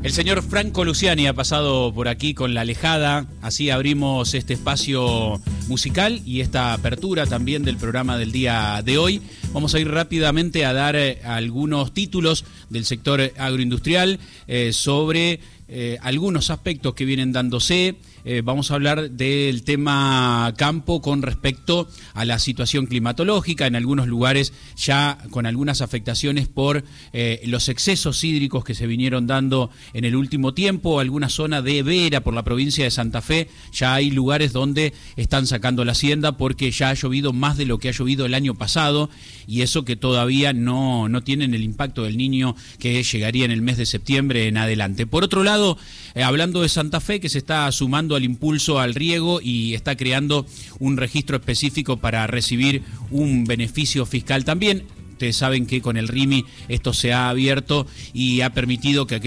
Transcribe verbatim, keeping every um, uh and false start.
El señor Franco Luciani ha pasado por aquí con La Alejada, así abrimos este espacio musical y esta apertura también del programa del día de hoy. Vamos a ir rápidamente a dar eh, algunos títulos del sector agroindustrial eh, sobre eh, algunos aspectos que vienen dándose. Eh, vamos a hablar del tema campo con respecto a la situación climatológica, en algunos lugares ya con algunas afectaciones por eh, los excesos hídricos que se vinieron dando en el último tiempo. Alguna zona de Vera, por la provincia de Santa Fe, ya hay lugares donde están sacando la hacienda porque ya ha llovido más de lo que ha llovido el año pasado, y eso que todavía no, no tienen el impacto del Niño que llegaría en el mes de septiembre en adelante. Por otro lado, eh, hablando de Santa Fe, que se está sumando al impulso al riego y está creando un registro específico para recibir un beneficio fiscal también. Ustedes saben que con el R I M I esto se ha abierto y ha permitido que